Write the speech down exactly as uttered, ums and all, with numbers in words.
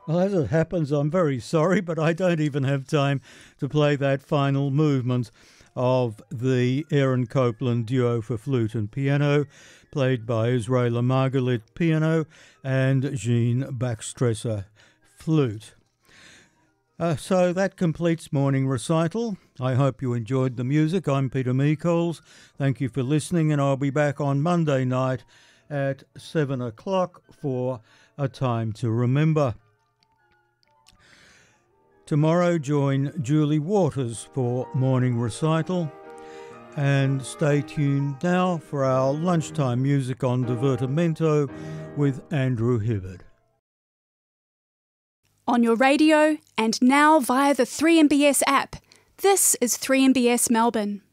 Well, as it happens, I'm very sorry, but I don't even have time to play that final movement of the Aaron Copland Duo for Flute and Piano, played by Israela Margalit piano and Jean Baxtresser flute. Uh, so that completes morning recital. I hope you enjoyed the music. I'm Peter Meekols. Thank you for listening, and I'll be back on Monday night at seven o'clock for A Time to Remember. Tomorrow join Julie Waters for morning recital, and stay tuned now for our lunchtime music on Divertimento with Andrew Hibbard. On your radio and now via the three M B S app, this is three M B S Melbourne.